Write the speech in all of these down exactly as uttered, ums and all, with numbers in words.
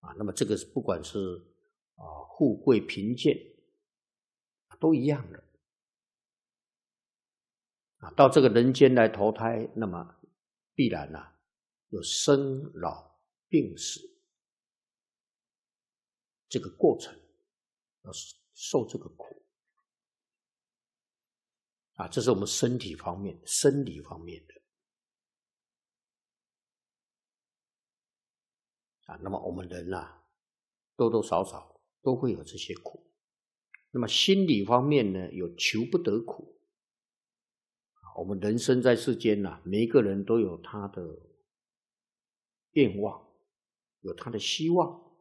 啊，那么这个不管是啊富贵贫贱都一样的啊，到这个人间来投胎，那么必然啊有生老病死这个过程，要受这个苦啊，这是我们身体方面、生理方面的啊。那么我们人啊，多多少少都会有这些苦。那么心理方面呢，有求不得苦。我们人生在世间啊，每一个人都有他的愿望，有他的希望。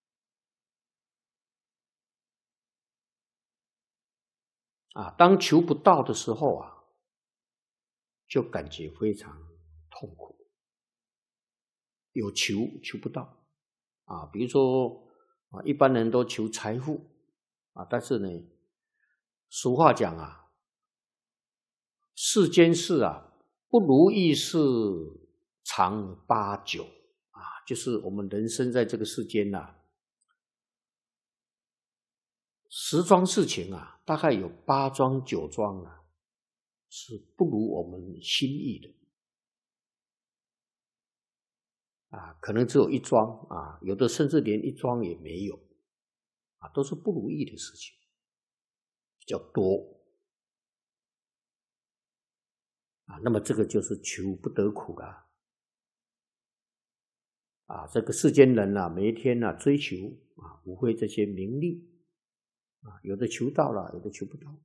啊，当求不到的时候啊，就感觉非常痛苦。有求求不到啊，比如说啊，一般人都求财富啊，但是呢，俗话讲啊，世间事啊，不如意事常八九啊，就是我们人生在这个世间啊，十桩事情啊，大概有八桩九桩啊，是不如我们心意的啊，可能只有一桩啊，有的甚至连一桩也没有啊，都是不如意的事情比较多啊。那么这个就是求不得苦啦啊，这个世间人啊，每一天啊追求啊，无非这些名利啊，有的求到了，有的求不到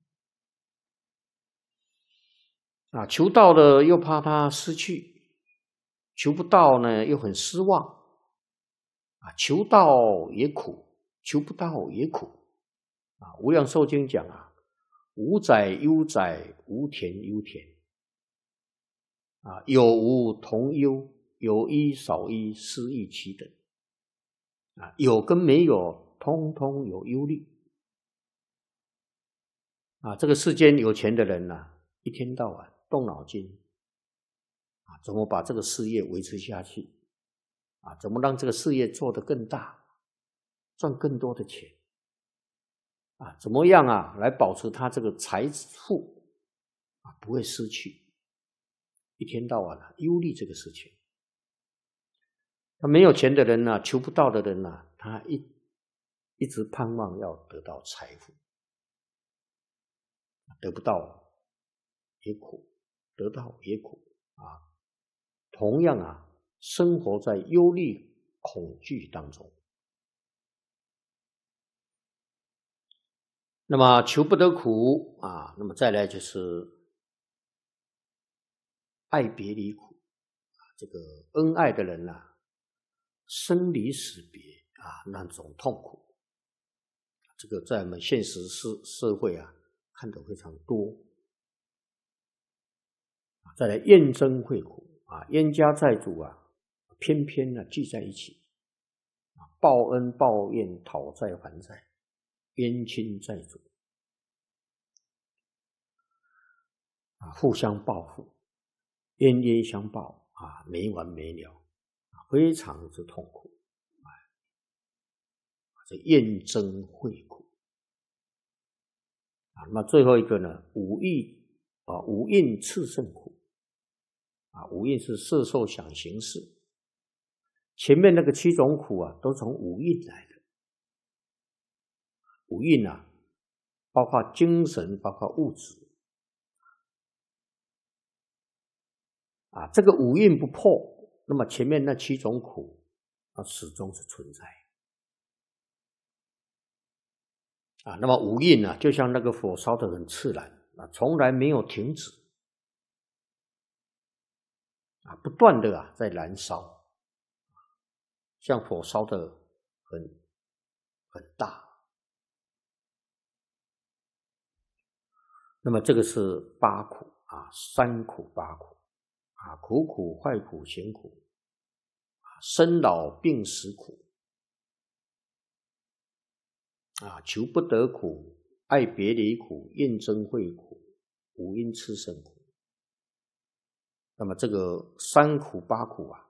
啊，求到了又怕他失去，求不到呢又很失望啊，求到也苦，求不到也苦啊。无量寿经讲啊，无载忧载，无田忧田啊，有无同忧，有一少一，失亦其等啊，有跟没有，通通有忧虑啊。这个世间有钱的人啊，一天到晚动脑筋啊，怎么把这个事业维持下去啊？怎么让这个事业做得更大，赚更多的钱啊？怎么样啊，来保持他这个财富啊不会失去？一天到晚啊忧虑这个事情。他没有钱的人呢、啊，求不到的人呢、啊，他一一直盼望要得到财富，得不到也苦，得到也苦啊。同样啊，生活在忧虑恐惧当中。那么求不得苦啊，那么再来就是爱别离苦啊，这个恩爱的人啊，生离死别啊，那种痛苦，这个在我们现实社社会啊，看得非常多。再来怨憎会苦啊，冤家债主啊，偏偏呢聚在一起，报恩报怨，讨债还债，冤亲债主啊，互相报复，冤冤相报啊，没完没了，非常之痛苦啊，这怨憎会苦啊。那么最后一个呢，五欲啊，五蕴炽盛苦啊，五蕴是色受想行识，前面那个七种苦啊，都从五蕴来的。五蕴啊，包括精神，包括物质啊，这个五蕴不破，那么前面那七种苦啊，始终是存在啊。那么五蕴啊，就像那个火烧得很炽燃啊，从来没有停止啊，不断的啊在燃烧，像火烧得很很大。那么这个是八苦啊，三苦八苦啊，苦苦、坏苦、行苦，生老病死苦啊，求不得苦，爱别离苦，怨憎会苦，五阴炽盛苦。那么这个三苦八苦啊，